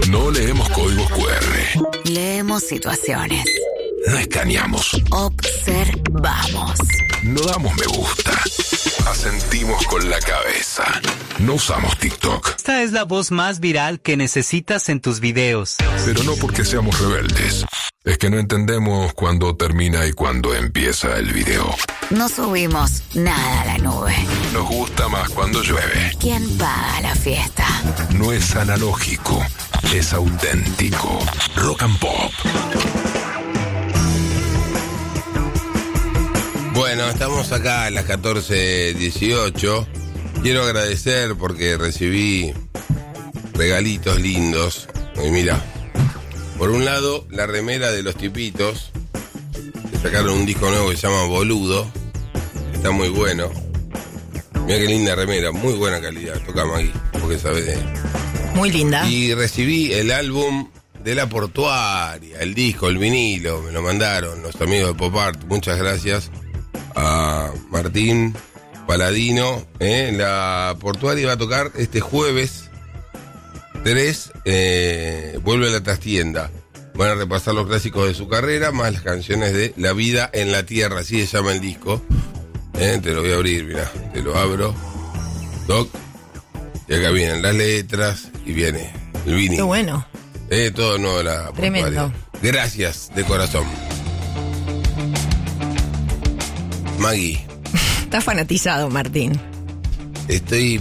No leemos códigos QR. Leemos situaciones. No escaneamos. Observamos. No damos me gusta. Asentimos con la cabeza. No usamos TikTok. Esta es la voz más viral que necesitas en tus videos. Pero no porque seamos rebeldes. Es que no entendemos cuándo termina y cuándo empieza el video. No subimos nada a la nube. Nos gusta más cuando llueve. ¿Quién paga la fiesta? No es analógico, es auténtico. Rock and Pop. Bueno, estamos acá a las 14:18. Quiero agradecer porque recibí regalitos lindos. Y mira, por un lado, la remera de Los Tipitos, que sacaron un disco nuevo que se llama Boludo. Está muy bueno. Mira qué linda remera, muy buena calidad. Toca Maggie, porque sabes de... Muy linda. Y recibí el álbum de La Portuaria, el disco, el vinilo, me lo mandaron los amigos de Pop Art. Muchas gracias a Martín Paladino. La Portuaria va a tocar este jueves 3, vuelve a la trastienda. Van a repasar los clásicos de su carrera, más las canciones de La Vida en la Tierra, así se llama el disco. Te lo voy a abrir, mirá, te lo abro. Doc. Y acá vienen las letras y viene el vinilo. Qué bueno. Todo nuevo la Tremendo. Portuaria. Gracias, de corazón. Maggie. Está fanatizado, Martín. Estoy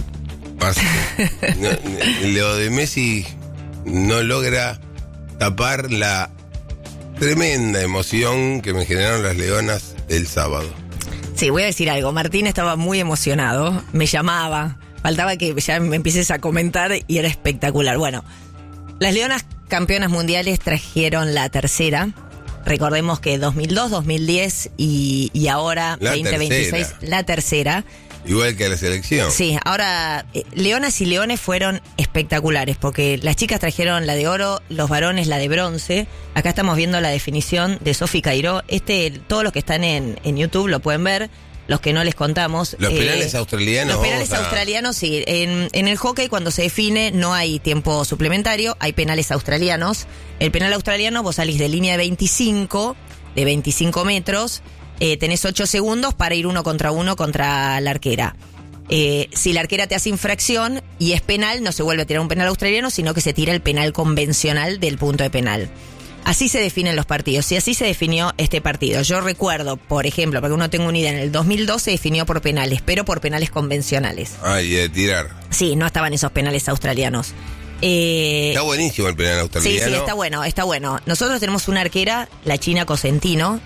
lo de Messi no logra tapar la tremenda emoción que me generaron las Leonas el sábado. Sí, voy a decir algo. Martín estaba muy emocionado. Me llamaba. Faltaba que ya me empieces a comentar y era espectacular. Bueno, las Leonas campeonas mundiales trajeron la tercera. Recordemos que 2002, 2010 y ahora La 2026, tercera. la tercera. Igual que la selección. Sí, ahora Leonas y Leones fueron espectaculares porque las chicas trajeron la de oro, los varones la de bronce. Acá estamos viendo la definición de Sofi Cairó. Todos los que están en YouTube lo pueden ver, los que no les contamos. Los penales australianos. Los penales australianos, sí. En el hockey cuando se define no hay tiempo suplementario, hay penales australianos. El penal australiano vos salís de línea de 25 metros. Tenés 8 segundos para ir 1 contra la arquera. Si la arquera te hace infracción y es penal, no se vuelve a tirar un penal australiano, sino que se tira el penal convencional del punto de penal. Así se definen los partidos, y así se definió este partido. Yo recuerdo, por ejemplo, para que uno tenga una idea, en el 2002 se definió por penales, pero por penales convencionales. Y de tirar. Sí, no estaban esos penales australianos. Está buenísimo el penal australiano. Sí, está bueno. Nosotros tenemos una arquera, la china Cosentino.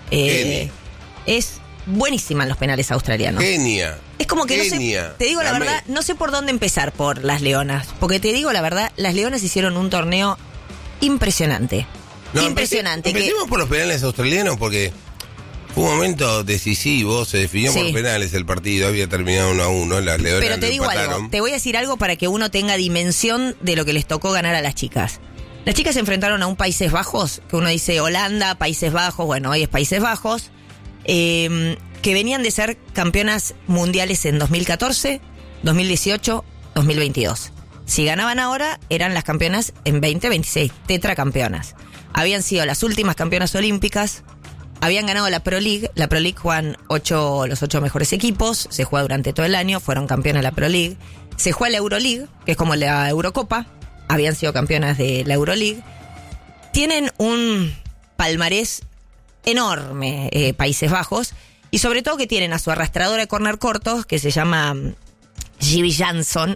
Es buenísima en los penales australianos. Genia. Es como que no sé, te digo la verdad, no sé por dónde empezar por las Leonas. Porque te digo la verdad, las Leonas hicieron un torneo impresionante. Impresionante. Empecemos por los penales australianos porque fue un momento decisivo, se definió por penales el partido, había terminado 1-1, las Leonas. Pero te digo algo, te voy a decir algo para que uno tenga dimensión de lo que les tocó ganar a las chicas. Las chicas se enfrentaron a un Países Bajos, que uno dice Holanda, Países Bajos, bueno, hoy es Países Bajos, que venían de ser campeonas mundiales en 2014, 2018, 2022. Si ganaban ahora, eran las campeonas en 2026, tetracampeonas. Habían sido las últimas campeonas olímpicas, habían ganado la Pro League. La Pro League juegan los 8 mejores equipos, se juega durante todo el año, fueron campeonas de la Pro League. Se juega la Euroleague, que es como la Eurocopa, habían sido campeonas de la Euroleague. Tienen un palmarés enorme, Países Bajos, y sobre todo que tienen a su arrastradora de córner cortos, que se llama Jivi Jansson,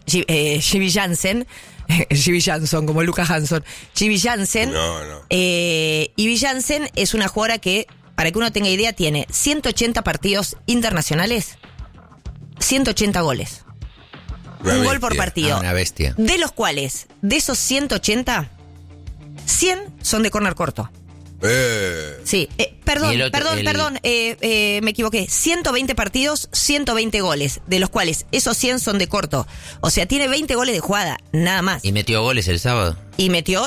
como Lucas Hanson. Jivi Janssen. Y Jivi Janssen es una jugadora que, para que uno tenga idea, tiene 180 partidos internacionales, 180 goles. Un gol por partido. Una bestia. De los cuales, de esos 180, 100 son de córner corto. Sí, perdón, me equivoqué. 120 partidos, 120 goles, de los cuales esos 100 son de corto. O sea, tiene 20 goles de jugada, nada más. ¿Y metió goles el sábado? Y metió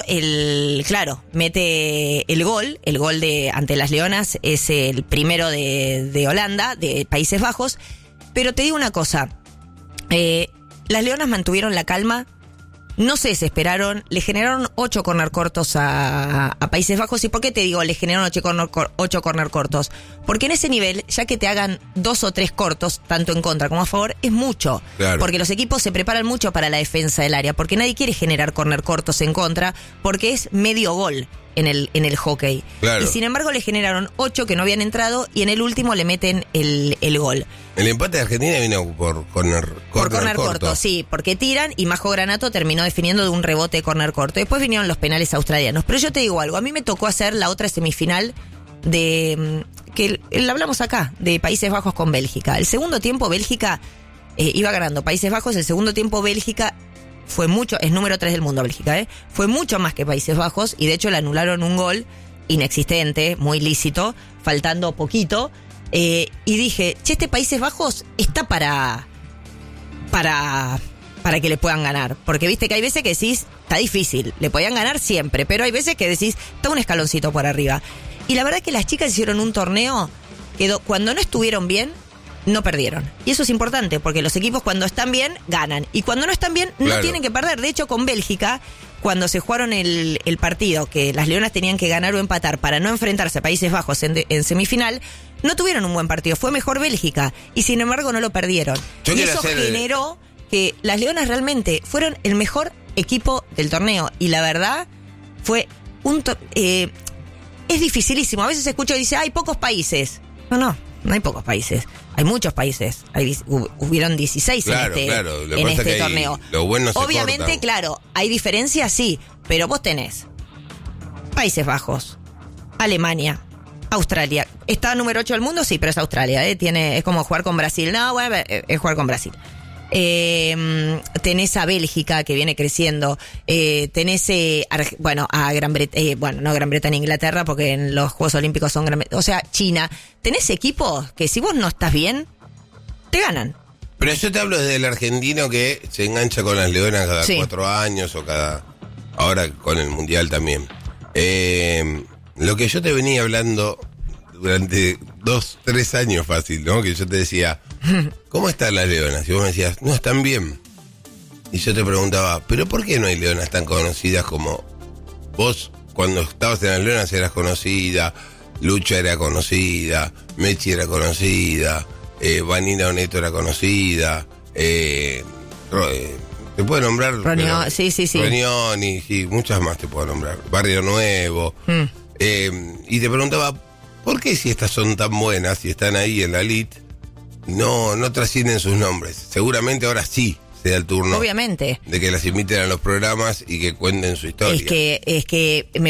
mete el gol de ante las Leonas, es el primero de Holanda, de Países Bajos. Pero te digo una cosa, las Leonas mantuvieron la calma no se desesperaron, le generaron 8 corner cortos a Países Bajos. ¿Y por qué te digo le generaron 8 corner cortos? Porque en ese nivel, ya que te hagan 2 o 3 cortos, tanto en contra como a favor, es mucho. Claro. Porque los equipos se preparan mucho para la defensa del área, porque nadie quiere generar corner cortos en contra, porque es medio gol en el hockey. Claro. Y sin embargo le generaron 8 que no habían entrado y en el último le meten el gol. El empate de Argentina vino por corner corto, sí, porque tiran y Majo Granato terminó definiendo de un rebote de corner corto. Después vinieron los penales australianos. Pero yo te digo algo, a mí me tocó hacer la otra semifinal de que la hablamos acá, de Países Bajos con Bélgica. El segundo tiempo Bélgica iba ganando Países Bajos, el segundo tiempo Bélgica fue mucho, es número 3 del mundo Bélgica, fue mucho más que Países Bajos y de hecho le anularon un gol inexistente, muy lícito, faltando poquito, y dije, este Países Bajos está para que le puedan ganar, porque viste que hay veces que decís, está difícil, le podían ganar siempre, pero hay veces que decís, está un escaloncito por arriba. Y la verdad es que las chicas hicieron un torneo que cuando no estuvieron bien, no perdieron. Y eso es importante, porque los equipos cuando están bien, ganan. Y cuando no están bien, no tienen que perder. De hecho, con Bélgica, cuando se jugaron el partido, que las Leonas tenían que ganar o empatar para no enfrentarse a Países Bajos en semifinal, no tuvieron un buen partido. Fue mejor Bélgica. Y sin embargo, no lo perdieron. Y eso generó que las Leonas realmente fueron el mejor equipo del torneo. Y la verdad, fue es dificilísimo. A veces se escucha y dice, hay pocos países. No hay pocos países. Hay muchos países. Hubieron 16 en este torneo. Obviamente, claro, hay diferencias, sí. Pero vos tenés Países Bajos, Alemania, Australia. Está número 8 del mundo, sí, pero es Australia. Es como jugar con Brasil. No, bueno, es jugar con Brasil. Tenés a Bélgica que viene creciendo, tenés a Gran Bretaña, no Gran Bretaña, Inglaterra, porque en los Juegos Olímpicos son o sea, China. Tenés equipos que si vos no estás bien, te ganan. Pero yo te hablo desde el argentino que se engancha con las Leonas cada 4 años o ahora con el Mundial también. Lo que yo te venía hablando durante 2-3 años fácil, ¿no? Que yo te decía, ¿cómo están las Leonas? Y vos me decías, no, están bien. Y yo te preguntaba, ¿pero por qué no hay Leonas tan conocidas como vos? Cuando estabas en las Leonas eras conocida, Lucha era conocida, Mechi era conocida, Vanina Oneto era conocida, te puedo nombrar. Sí. Ronioni, sí, muchas más te puedo nombrar. Barrio Nuevo. Y te preguntaba, ¿por qué si estas son tan buenas y están ahí en la elite, no trascienden sus nombres? Seguramente ahora sí se da el turno. Obviamente. De que las inviten a los programas y que cuenten su historia. Es que